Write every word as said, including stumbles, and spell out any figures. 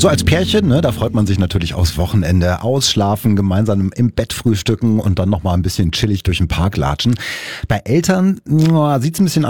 So als Pärchen, ne, da freut man sich natürlich aufs Wochenende. Ausschlafen, gemeinsam im Bett frühstücken und dann nochmal ein bisschen chillig durch den Park latschen. Bei Eltern sieht es ein bisschen